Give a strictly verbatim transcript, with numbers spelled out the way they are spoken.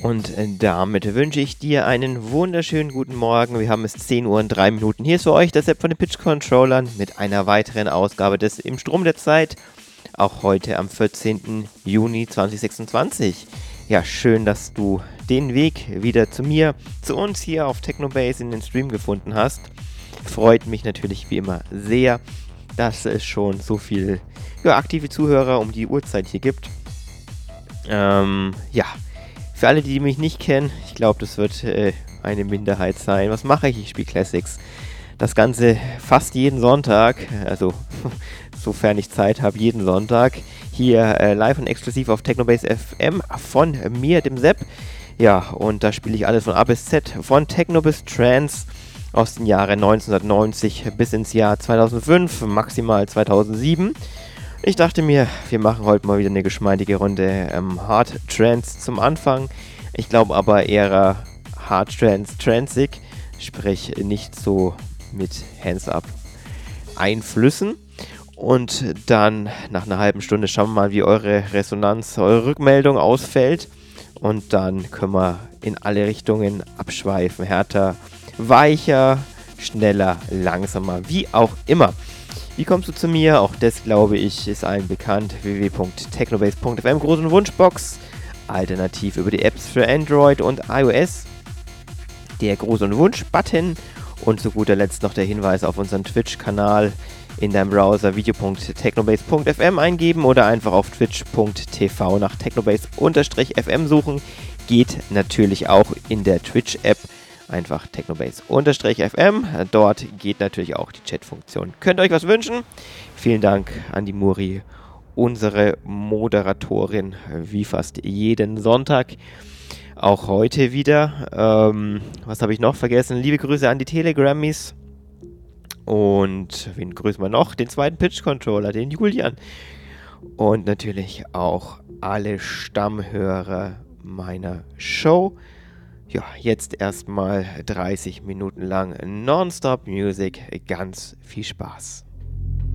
Und äh, damit wünsche ich dir einen wunderschönen guten Morgen. Wir haben es zehn Uhr und drei Minuten. Hier ist für euch das App von den Pitch Controllern mit einer weiteren Ausgabe des Im Strom der Zeit. Auch heute am vierzehnten Juni zweitausendsechsundzwanzig. Ja, schön, dass du den Weg wieder zu mir, zu uns hier auf Technobase in den Stream gefunden hast. Freut mich natürlich wie immer sehr, dass es schon so viel ja, aktive Zuhörer um die Uhrzeit hier gibt. Ähm, ja. Für alle, die mich nicht kennen, ich glaube, das wird äh, eine Minderheit sein. Was mache ich? Ich spiele Classics. Das Ganze fast jeden Sonntag, also sofern ich Zeit habe, jeden Sonntag. Hier äh, live und exklusiv auf Technobase F M von mir, dem Sepp. Ja, und da spiele ich alles von A bis Z, von Techno bis Trance aus den Jahren neunzehnhundertneunzig bis ins Jahr zweitausendfünf, maximal zweitausendsieben. Ich dachte mir, wir machen heute mal wieder eine geschmeidige Runde ähm, Hard Trance zum Anfang. Ich glaube aber eher Hard Trance Transig, sprich nicht so mit Hands-Up Einflüssen. Und dann nach einer halben Stunde schauen wir mal, wie eure Resonanz, eure Rückmeldung ausfällt. Und dann können wir in alle Richtungen abschweifen. Härter, weicher, schneller, langsamer, wie auch immer. Wie kommst du zu mir? Auch das, glaube ich, ist allen bekannt. w w w punkt technobase punkt f m, großen Wunschbox. Alternativ über die Apps für Android und iOS. Der Groß- und Wunsch-Button. Und zu guter Letzt noch der Hinweis auf unseren Twitch-Kanal. In deinem Browser video punkt technobase punkt f m eingeben oder einfach auf twitch punkt t v nach technobase-f m suchen. Geht natürlich auch in der Twitch-App. Einfach Technobase-F M. Dort geht natürlich auch die Chat-Funktion. Könnt ihr euch was wünschen? Vielen Dank an die Muri, unsere Moderatorin, wie fast jeden Sonntag. Auch heute wieder. Ähm, was habe ich noch vergessen? Liebe Grüße an die Telegrammies. Und wen grüßen wir noch? Den zweiten Pitch-Controller, den Julian. Und natürlich auch alle Stammhörer meiner Show. Ja, jetzt erstmal dreißig Minuten lang Nonstop Music. Ganz viel Spaß.